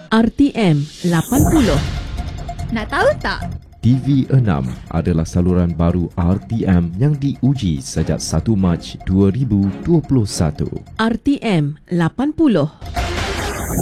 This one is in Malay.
RTM 80. Nak tahu tak? TV6 adalah saluran baru RTM yang diuji sejak 1 Mac 2021. RTM 80.